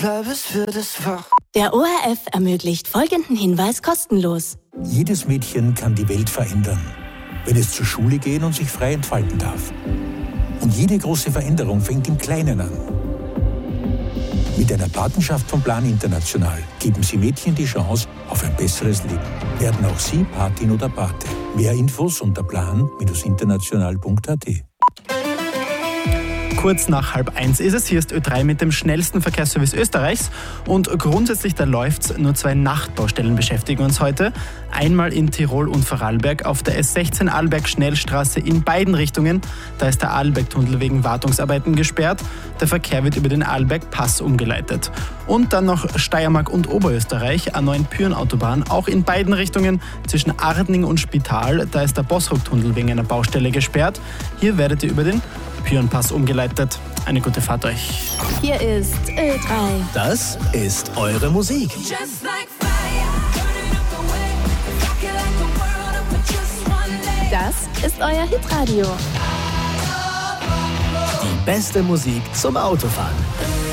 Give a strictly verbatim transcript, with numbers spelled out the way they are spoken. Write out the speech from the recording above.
Der O R F ermöglicht folgenden Hinweis kostenlos. Jedes Mädchen kann die Welt verändern, wenn es zur Schule gehen und sich frei entfalten darf. Und jede große Veränderung fängt im Kleinen an. Mit einer Patenschaft von Plan International geben Sie Mädchen die Chance auf ein besseres Leben. Werden auch Sie Patin oder Pate. Mehr Infos unter plan Bindestrich international Punkt a t. Kurz nach halb eins ist es. Hier ist Ö drei mit dem schnellsten Verkehrsservice Österreichs. Und grundsätzlich, da läuft's. Nur zwei Nachtbaustellen beschäftigen uns heute. Einmal in Tirol und Vorarlberg auf der S sechzehn Arlberg-Schnellstraße in beiden Richtungen. Da ist der Arlberg-Tunnel wegen Wartungsarbeiten gesperrt. Der Verkehr wird über den Arlberg-Pass umgeleitet. Und dann noch Steiermark und Oberösterreich, A neun Pyhrn-Autobahn, auch in beiden Richtungen zwischen Ardning und Spital. Da ist der Bossruck-Tunnel wegen einer Baustelle gesperrt. Hier werdet ihr über den Pyhrn-Pass umgeleitet. Eine gute Fahrt euch. Hier ist Ö drei. Das ist eure Musik. Das ist euer Hitradio. Die beste Musik zum Autofahren.